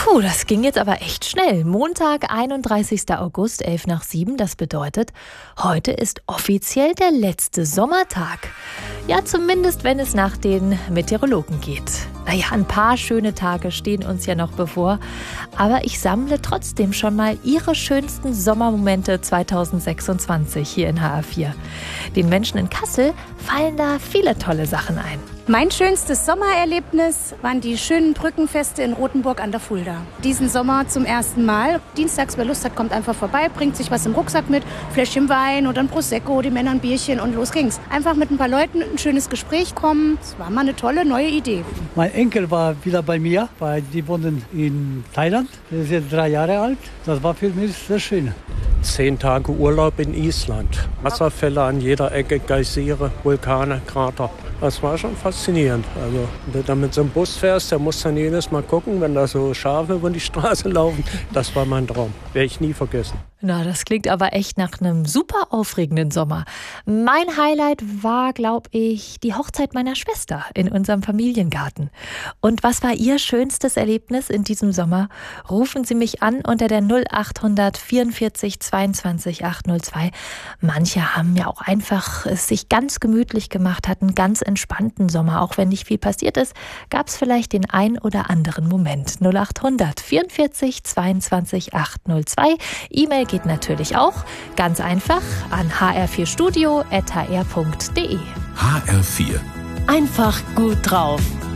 Puh, das ging jetzt aber echt schnell. Montag, 31. August, 6:11. Das bedeutet, heute ist offiziell der letzte Sommertag. Ja, zumindest wenn es nach den Meteorologen geht. Naja, ein paar schöne Tage stehen uns ja noch bevor. Aber ich sammle trotzdem schon mal Ihre schönsten Sommermomente 2026 hier in HR4. Den Menschen in Kassel fallen da viele tolle Sachen ein. Mein schönstes Sommererlebnis waren die schönen Brückenfeste in Rothenburg an der Fulda. Diesen Sommer zum ersten Mal. Dienstags, wer Lust hat, kommt einfach vorbei, bringt sich was im Rucksack mit, Fläschchen Wein oder ein Prosecco, die Männer ein Bierchen und los ging's. Einfach mit ein paar Leuten ein schönes Gespräch kommen. Das war mal eine tolle neue Idee. Mein Enkel war wieder bei mir, weil die wohnen in Thailand. Der ist jetzt 3 Jahre alt. Das war für mich sehr schön. 10 Tage Urlaub in Island. Wasserfälle an jeder Ecke, Geysire, Vulkane, Krater. Das war schon faszinierend. Also, wenn du da mit so einem Bus fährst, der muss dann jedes Mal gucken, wenn da so Schafe über die Straße laufen. Das war mein Traum. Werde ich nie vergessen. Na, das klingt aber echt nach einem super aufregenden Sommer. Mein Highlight war, glaube ich, die Hochzeit meiner Schwester in unserem Familiengarten. Und was war Ihr schönstes Erlebnis in diesem Sommer? Rufen Sie mich an unter der 0800 44 22 802. Manche haben ja auch einfach es sich ganz gemütlich gemacht, hatten einen ganz entspannten Sommer. Auch wenn nicht viel passiert ist, gab es vielleicht den ein oder anderen Moment. 0800 44 22 802. E-Mail geht natürlich auch. Ganz einfach an hr4studio@hr.de. HR4. Einfach gut drauf.